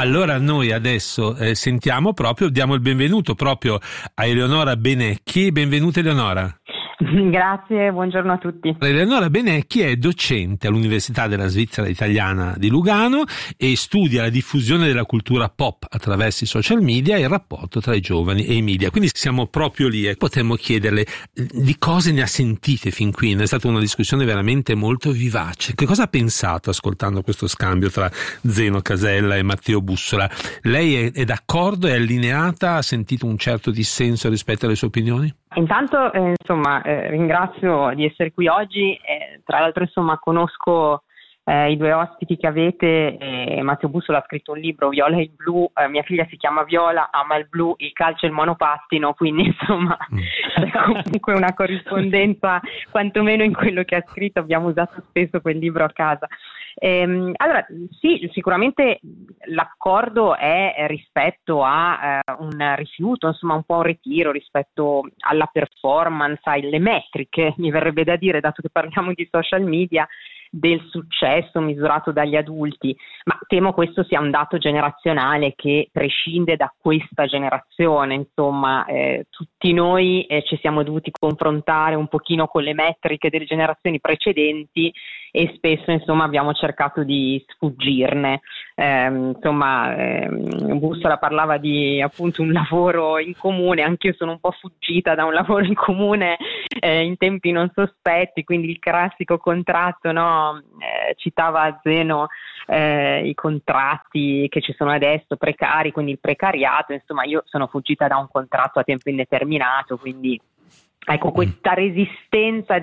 Allora noi adesso diamo il benvenuto proprio a Eleonora Benecchi. Benvenuta Eleonora. Grazie, buongiorno a tutti. Eleonora Benecchi è docente all'Università della Svizzera Italiana di Lugano e studia la diffusione della cultura pop attraverso i social media e il rapporto tra i giovani e i media. Quindi siamo proprio lì e potremmo chiederle di cosa ne ha sentite fin qui. È stata una discussione veramente molto vivace. Che cosa ha pensato ascoltando questo scambio tra Zeno Casella e Matteo Bussola? Lei è d'accordo, è allineata, ha sentito un certo dissenso rispetto alle sue opinioni? Intanto, ringrazio di essere qui oggi. Tra l'altro, conosco i due ospiti che avete. Matteo Bussola ha scritto un libro, Viola e il blu. Mia figlia si chiama Viola, ama il blu, il calcio e il monopattino, quindi c'è comunque una corrispondenza, quantomeno in quello che ha scritto. Abbiamo usato spesso quel libro a casa. Allora, sì, sicuramente l'accordo è rispetto a un rifiuto, un po' un ritiro rispetto alla performance, alle metriche, mi verrebbe da dire, dato che parliamo di social media, del successo misurato dagli adulti, ma temo questo sia un dato generazionale che prescinde da questa generazione. Tutti noi ci siamo dovuti confrontare un pochino con le metriche delle generazioni precedenti e spesso abbiamo cercato di sfuggirne. Bussola parlava di appunto un lavoro in comune, anche io sono un po' fuggita da un lavoro in comune in tempi non sospetti, quindi il classico contratto, no? Citava Zeno i contratti che ci sono adesso precari, quindi il precariato. Io sono fuggita da un contratto a tempo indeterminato, quindi ecco, questa resistenza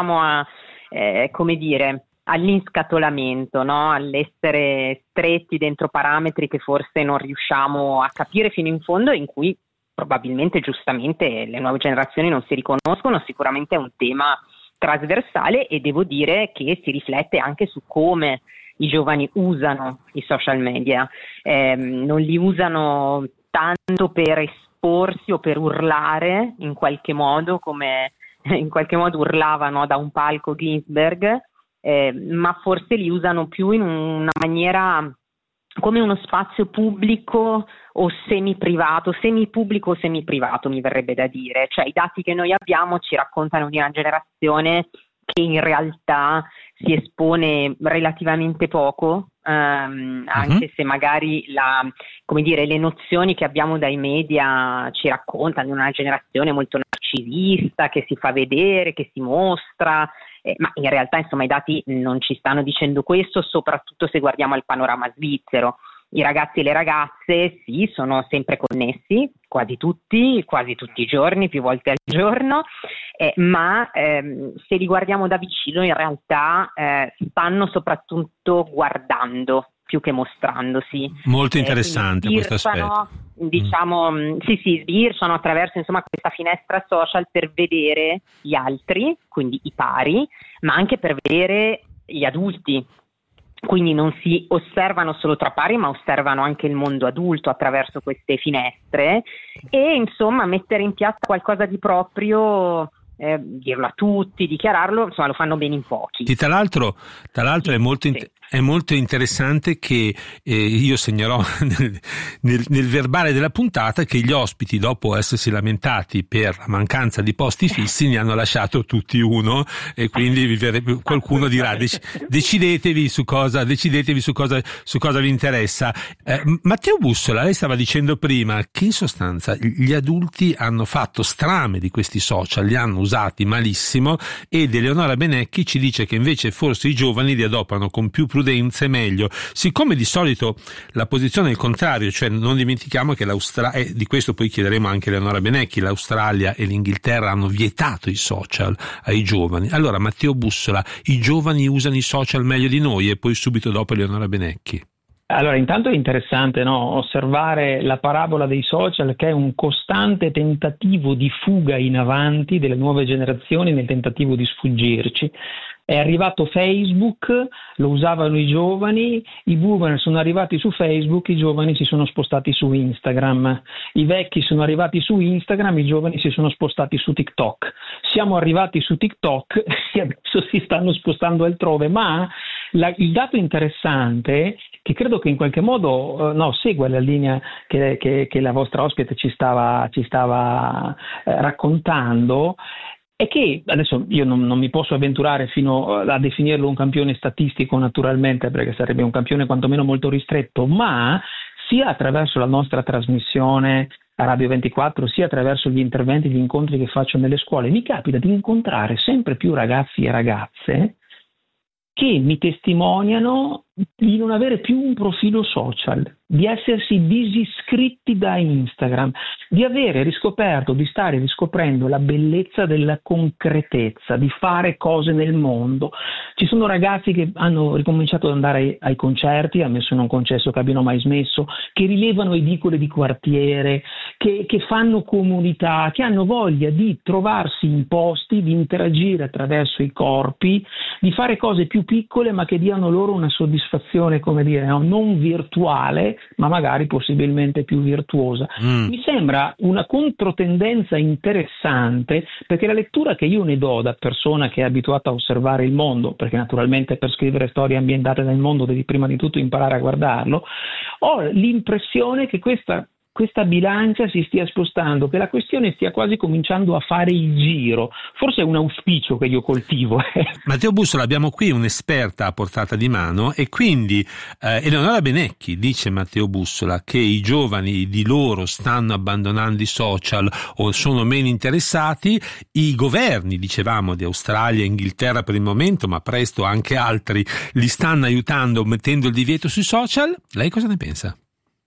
all'inscatolamento, no? All'essere stretti dentro parametri che forse non riusciamo a capire fino in fondo, in cui probabilmente giustamente le nuove generazioni non si riconoscono. Sicuramente è un tema trasversale e devo dire che si riflette anche su come i giovani usano i social media. Non li usano tanto per esporsi o per urlare in qualche modo, come in qualche modo urlavano da un palco Ginsberg, ma forse li usano più in una maniera come uno spazio pubblico o semipubblico o semiprivato, mi verrebbe da dire. Cioè, i dati che noi abbiamo ci raccontano di una generazione che in realtà si espone relativamente poco, anche se magari le nozioni che abbiamo dai media ci raccontano di una generazione molto narcisista, che si fa vedere, che si mostra, ma in realtà i dati non ci stanno dicendo questo, soprattutto se guardiamo al panorama svizzero. I ragazzi e le ragazze sì, sono sempre connessi, quasi tutti i giorni, più volte al giorno, ma se li guardiamo da vicino in realtà stanno soprattutto guardando più che mostrandosi. Molto interessante questo aspetto. Sbirciano attraverso questa finestra social per vedere gli altri, quindi i pari, ma anche per vedere gli adulti. Quindi non si osservano solo tra pari, ma osservano anche il mondo adulto attraverso queste finestre e mettere in piazza qualcosa di proprio, dirlo a tutti, dichiararlo, lo fanno bene in pochi. Tra l'altro è molto interessante che io segnerò nel verbale della puntata che gli ospiti, dopo essersi lamentati per la mancanza di posti fissi, ne hanno lasciato tutti uno, e quindi qualcuno dirà decidetevi su cosa vi interessa. Matteo Bussola, lei stava dicendo prima che in sostanza gli adulti hanno fatto strame di questi social, li hanno usati malissimo, ed Eleonora Benecchi ci dice che invece forse i giovani li adoperano con più prudenza e meglio. Siccome di solito la posizione è il contrario, cioè non dimentichiamo che di questo poi chiederemo anche a Eleonora Benecchi, l'Australia e l'Inghilterra hanno vietato i social ai giovani. Allora, Matteo Bussola, i giovani usano i social meglio di noi? E poi subito dopo Eleonora Benecchi. Allora, intanto è interessante osservare la parabola dei social, che è un costante tentativo di fuga in avanti delle nuove generazioni nel tentativo di sfuggirci. È arrivato Facebook, lo usavano i giovani, i boomer sono arrivati su Facebook, i giovani si sono spostati su Instagram, i vecchi sono arrivati su Instagram, i giovani si sono spostati su TikTok. Siamo arrivati su TikTok e adesso si stanno spostando altrove, ma il dato interessante che credo che in qualche modo segua la linea che la vostra ospite ci stava raccontando, è che adesso io non mi posso avventurare fino a definirlo un campione statistico, naturalmente, perché sarebbe un campione quantomeno molto ristretto, ma sia attraverso la nostra trasmissione a Radio 24, sia attraverso gli interventi, gli incontri che faccio nelle scuole, mi capita di incontrare sempre più ragazzi e ragazze che mi testimoniano di non avere più un profilo social, di essersi disiscritti da Instagram, di avere riscoperto, di stare riscoprendo la bellezza della concretezza, di fare cose nel mondo. Ci sono ragazzi che hanno ricominciato ad andare ai concerti, ammesso non concesso che abbiano mai smesso, che rilevano edicole di quartiere, che fanno comunità, che hanno voglia di trovarsi in posti, di interagire attraverso i corpi, di fare cose più piccole ma che diano loro una soddisfazione, come dire, non virtuale, ma magari possibilmente più virtuosa. Mi sembra una controtendenza interessante, perché la lettura che io ne do da persona che è abituata a osservare il mondo, perché naturalmente per scrivere storie ambientate nel mondo devi prima di tutto imparare a guardarlo, ho l'impressione che questa bilancia si stia spostando, che la questione stia quasi cominciando a fare il giro. Forse è un auspicio che io coltivo. Matteo Bussola, abbiamo qui un'esperta a portata di mano, e quindi Eleonora Benecchi dice, Matteo Bussola, che i giovani di loro stanno abbandonando i social o sono meno interessati, i governi, dicevamo, di Australia e Inghilterra per il momento, ma presto anche altri, li stanno aiutando mettendo il divieto sui social. Lei cosa ne pensa?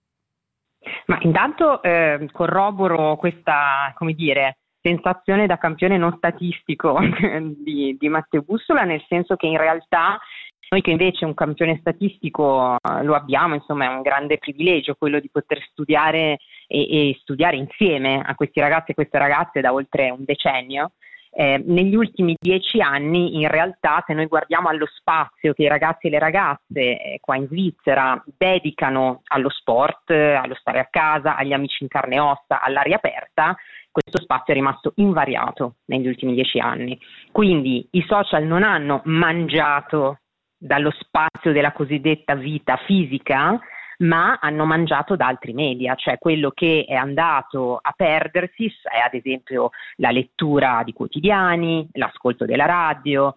Ma intanto corroboro questa, come dire, sensazione da campione non statistico di Matteo Bussola, nel senso che in realtà noi che invece un campione statistico lo abbiamo, insomma è un grande privilegio quello di poter studiare e studiare insieme a questi ragazzi e queste ragazze da oltre un decennio. Negli ultimi 10 anni in realtà, se noi guardiamo allo spazio che i ragazzi e le ragazze qua in Svizzera dedicano allo sport, allo stare a casa, agli amici in carne e ossa, all'aria aperta, questo spazio è rimasto invariato negli ultimi 10 anni. Quindi i social non hanno mangiato dallo spazio della cosiddetta vita fisica, ma hanno mangiato da altri media, cioè quello che è andato a perdersi è ad esempio la lettura di quotidiani, l'ascolto della radio,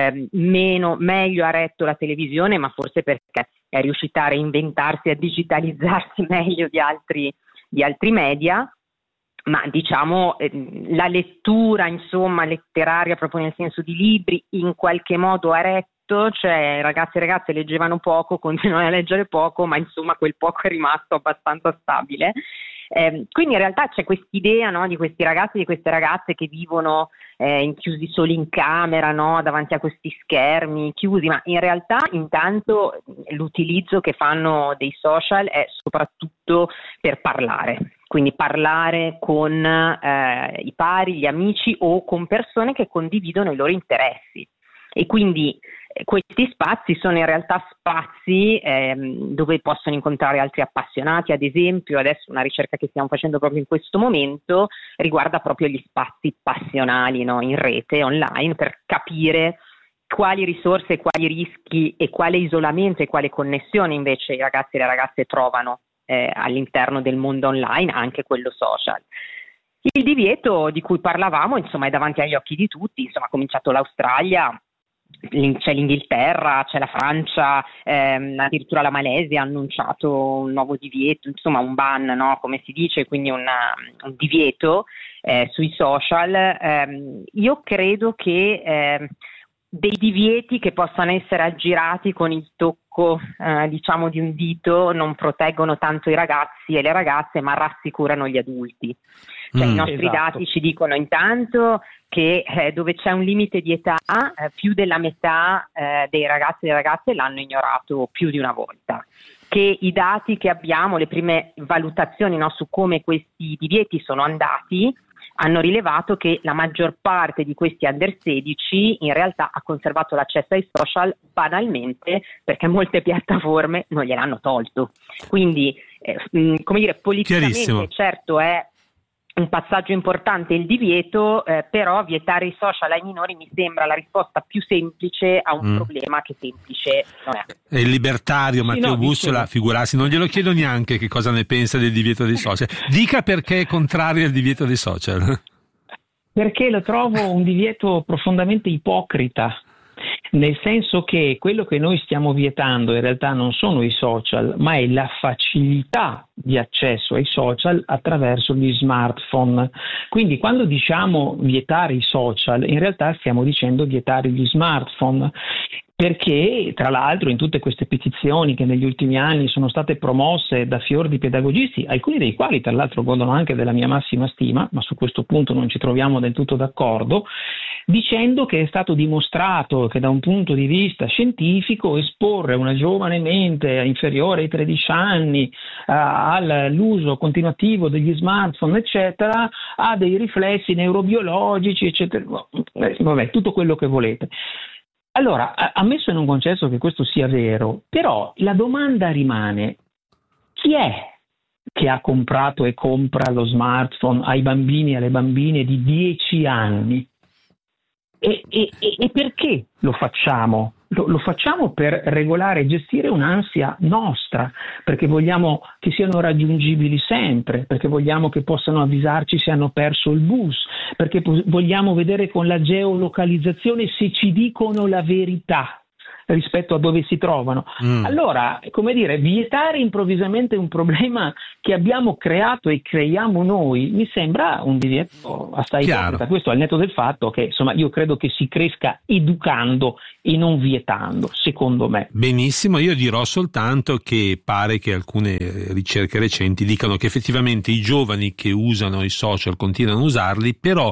meglio ha retto la televisione, ma forse perché è riuscita a reinventarsi, a digitalizzarsi meglio di altri media. Ma diciamo la lettura, insomma, letteraria proprio nel senso di libri, in qualche modo ha retto, cioè ragazzi e ragazze leggevano poco, continuano a leggere poco, ma insomma quel poco è rimasto abbastanza stabile. Quindi in realtà c'è quest'idea, no, di questi ragazzi e di queste ragazze che vivono chiusi solo in camera, no, davanti a questi schermi chiusi, ma in realtà intanto l'utilizzo che fanno dei social è soprattutto per parlare. Quindi parlare con i pari, gli amici o con persone che condividono i loro interessi. E quindi questi spazi sono in realtà spazi dove possono incontrare altri appassionati. Ad esempio, adesso una ricerca che stiamo facendo proprio in questo momento riguarda proprio gli spazi passionali, no, in rete, online, per capire quali risorse, quali rischi e quale isolamento e quale connessione invece i ragazzi e le ragazze trovano all'interno del mondo online, anche quello social. Il divieto di cui parlavamo, insomma, è davanti agli occhi di tutti. Insomma, ha cominciato l'Australia, c'è l'Inghilterra, c'è la Francia, addirittura la Malesia ha annunciato un nuovo divieto, insomma un ban, no, come si dice, quindi un divieto sui social. Io credo che dei divieti che possano essere aggirati con il tocco diciamo di un dito non proteggono tanto i ragazzi e le ragazze, ma rassicurano gli adulti. Cioè, i nostri dati ci dicono intanto che dove c'è un limite di età più della metà dei ragazzi e delle ragazze l'hanno ignorato più di una volta, che i dati che abbiamo, le prime valutazioni, no, su come questi divieti sono andati, hanno rilevato che la maggior parte di questi under 16 in realtà ha conservato l'accesso ai social banalmente perché molte piattaforme non gliel'hanno tolto. Quindi, come dire, politicamente certo è un passaggio importante il divieto, però vietare i social ai minori mi sembra la risposta più semplice a un problema che semplice non è. È il libertario Matteo Bussola, figurarsi, non glielo chiedo neanche che cosa ne pensa del divieto dei social. Dica perché è contrario al divieto dei social. Perché lo trovo un divieto profondamente ipocrita. Nel senso che quello che noi stiamo vietando in realtà non sono i social, ma è la facilità di accesso ai social attraverso gli smartphone. Quindi quando diciamo vietare i social, in realtà stiamo dicendo vietare gli smartphone. Perché, tra l'altro, in tutte queste petizioni che negli ultimi anni sono state promosse da fior di pedagogisti, alcuni dei quali, tra l'altro, godono anche della mia massima stima, ma su questo punto non ci troviamo del tutto d'accordo, dicendo che è stato dimostrato che da un punto di vista scientifico esporre una giovane mente inferiore ai 13 anni all'uso continuativo degli smartphone, eccetera, ha dei riflessi neurobiologici, eccetera. Vabbè, tutto quello che volete. Allora, ammesso e non concesso che questo sia vero, però la domanda rimane: chi è che ha comprato e compra lo smartphone ai bambini e alle bambine di 10 anni? E perché lo facciamo? Lo facciamo per regolare e gestire un'ansia nostra, perché vogliamo che siano raggiungibili sempre, perché vogliamo che possano avvisarci se hanno perso il bus, perché vogliamo vedere con la geolocalizzazione se ci dicono la verità rispetto a dove si trovano. Allora, come dire, vietare improvvisamente un problema che abbiamo creato e creiamo noi mi sembra un divieto assai ipocrita. Questo al netto del fatto che, insomma, io credo che si cresca educando e non vietando, secondo me. Benissimo, io dirò soltanto che pare che alcune ricerche recenti dicano che effettivamente i giovani che usano i social continuano a usarli, però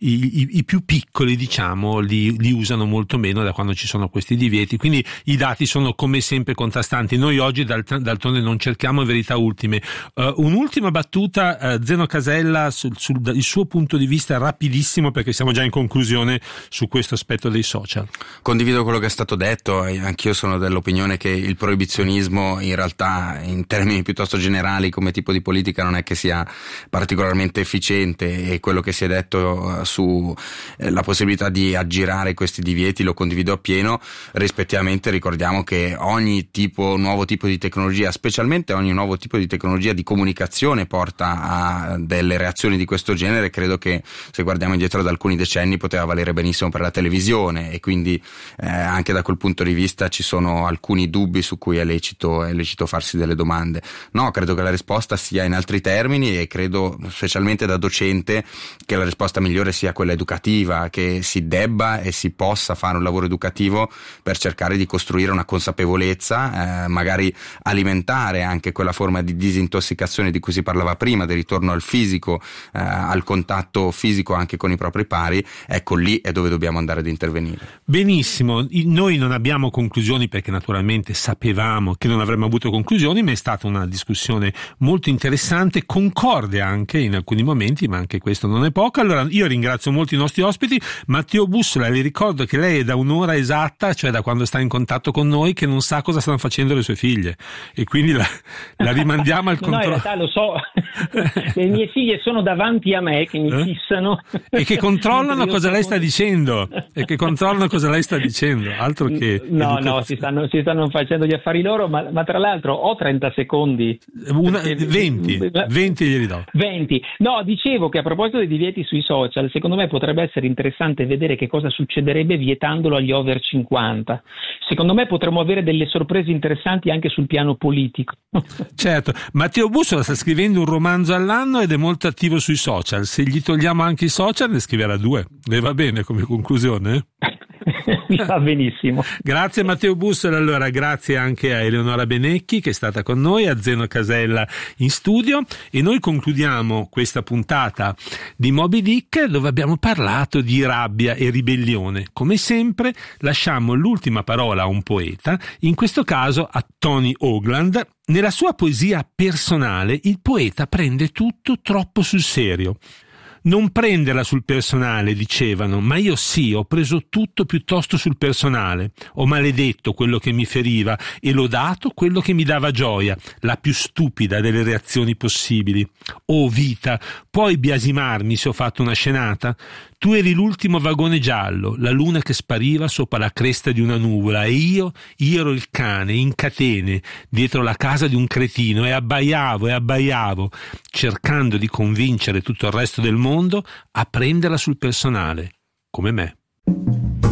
i più piccoli, diciamo, li usano molto meno da quando ci sono questi divieti. Quindi i dati sono come sempre contrastanti. Noi oggi d'altronde non cerchiamo verità ultime. Un'ultima battuta, Zeno Casella, sul il suo punto di vista rapidissimo, perché siamo già in conclusione su questo aspetto dei social. Condivido quello che è stato detto, anch'io sono dell'opinione che il proibizionismo in realtà, in termini piuttosto generali come tipo di politica, non è che sia particolarmente efficiente, e quello che si è detto su la possibilità di aggirare questi divieti lo condivido appieno. Rispettivamente ricordiamo che ogni nuovo tipo di tecnologia, specialmente ogni nuovo tipo di tecnologia di comunicazione, porta a delle reazioni di questo genere. Credo che, se guardiamo indietro da alcuni decenni, poteva valere benissimo per la televisione, e quindi anche da quel punto di vista ci sono alcuni dubbi su cui è lecito farsi delle domande. No, credo che la risposta sia in altri termini, e credo, specialmente da docente, che la risposta migliore sia quella educativa, che si debba e si possa fare un lavoro educativo per cercare di costruire una consapevolezza, magari alimentare anche quella forma di disintossicazione di cui si parlava prima, del ritorno al fisico, al contatto fisico anche con i propri pari. Ecco, lì è dove dobbiamo andare ad intervenire. Benissimo, noi non abbiamo conclusioni, perché naturalmente sapevamo che non avremmo avuto conclusioni, ma è stata una discussione molto interessante, concorde anche in alcuni momenti, ma anche questo non è poco. Allora io ringrazio molto i nostri ospiti. Matteo Bussola, vi ricordo che lei è da un'ora esatta, cioè da quando sta in contatto con noi, che non sa cosa stanno facendo le sue figlie, e quindi la rimandiamo al controllo. No, in realtà lo so, le mie figlie sono davanti a me, che mi fissano e che controllano cosa lei sta dicendo, altro che no, si stanno facendo gli affari loro, ma tra l'altro ho 30 secondi, 20 glieli do. 20. No, dicevo che a proposito dei divieti sui social, secondo me potrebbe essere interessante vedere che cosa succederebbe vietandolo agli over 50. Secondo me potremmo avere delle sorprese interessanti anche sul piano politico. Certo, Matteo Bussola sta scrivendo un romanzo all'anno ed è molto attivo sui social. Se gli togliamo anche i social, ne scriverà 2. Le va bene come conclusione? Mi va benissimo. Grazie Matteo Bussola. Allora, grazie anche a Eleonora Benecchi, che è stata con noi, a Zeno Casella in studio, e noi concludiamo questa puntata di Moby Dick, dove abbiamo parlato di rabbia e ribellione. Come sempre lasciamo l'ultima parola a un poeta, in questo caso a Tony Hoagland. Nella sua poesia personale il poeta prende tutto troppo sul serio. Non prenderla sul personale, dicevano, ma io sì, ho preso tutto piuttosto sul personale. Ho maledetto quello che mi feriva e lodato quello che mi dava gioia, la più stupida delle reazioni possibili. Oh vita, Puoi biasimarmi se ho fatto una scenata? Tu eri l'ultimo vagone giallo, la luna che spariva sopra la cresta di una nuvola, e io ero il cane in catene dietro la casa di un cretino, e abbaiavo, cercando di convincere tutto il resto del mondo a prenderla sul personale, come me.